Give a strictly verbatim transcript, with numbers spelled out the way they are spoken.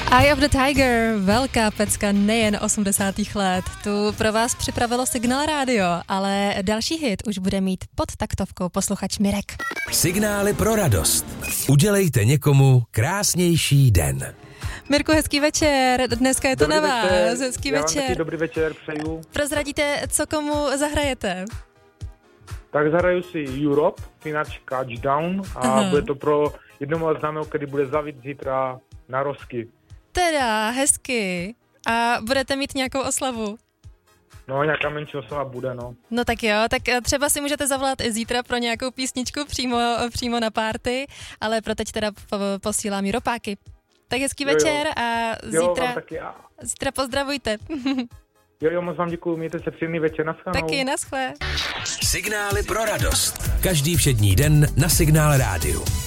Eye of the Tiger, velká pecka nejen osmdesátých let. Tu pro vás připravilo Signál rádio, ale další hit už bude mít pod taktovkou posluchač Mirek. Signály pro radost. Udělejte někomu krásnější den. Mirku, hezký večer, dneska je to Dobrý na vás, večer. hezký Já večer. vám taky dobrý večer přeju. Prozradíte, co komu zahrajete? Tak zahraju si Europe, Finač Touchdown a Aha. bude to pro jednoho známého, který bude zavít zítra na Rozky. Teda, hezky. A budete mít nějakou oslavu? No, nějaká menší oslava bude, no. No tak jo, tak třeba si můžete zavolat i zítra pro nějakou písničku přímo, přímo na párty, ale pro teď teda po, posílám jí ropáky. Tak hezký Jo, jo. večer a Jo, zítra, vám taky. A... zítra pozdravujte. Jo, jo, moc vám děkuju, mějte se příjemný večer, naschledanou. Taky, naschle. Signály pro radost. Každý všední den na Signál rádiu.